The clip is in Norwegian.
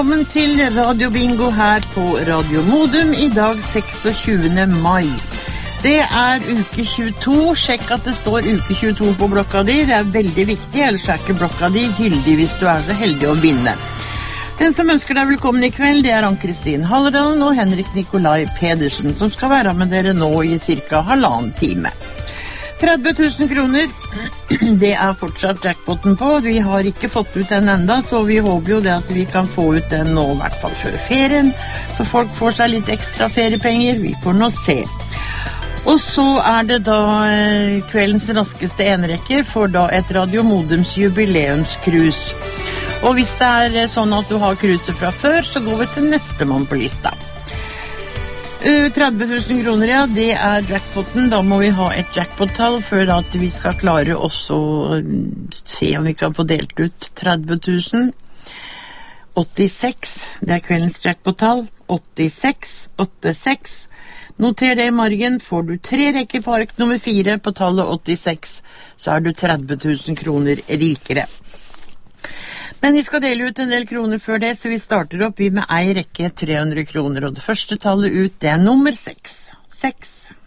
Velkommen til Radio Bingo her på Radio Modum i dag 26. mai. Det uke 22, sjekk at det står uke 22 på blokka di, det veldig viktig, ellers ikke blokka di gyldig hvis du så heldig å vinne. Den som ønsker deg velkommen i kveld, det Ann-Kristin Halledalen og Henrik Nikolai Pedersen, som skal være med dere nå i cirka halvannen time. 30 000 kroner, det fortsatt jackpoten på. Vi har ikke fått ut den enda, så vi håper jo det at vi kan få ut den nå, i hvert fall før ferien, så folk får seg litt ekstra feriepenger. Vi får nå se. Og så det da kveldens raskeste enrekke for da et Radio Modums jubileumscruise. Og hvis det sånn at du har cruiset fra før, så går vi til neste mann på lista. 30 000 kroner, ja, det jackpoten. Da må vi ha et jackpot-tall før at vi skal klare også å se om vi kan få delt ut 30 000. 86, det kveldens jackpot-tall. 86, 86. Noter det i margen. Får du 3 rekker på ark nummer 4 på tallet 86, så du 30 000 kroner rikere. Men vi skal dele ut en del kroner før det, så vi starter opp med en rekke 300 kroner. Og det første tallet ut, det nummer 6. 6.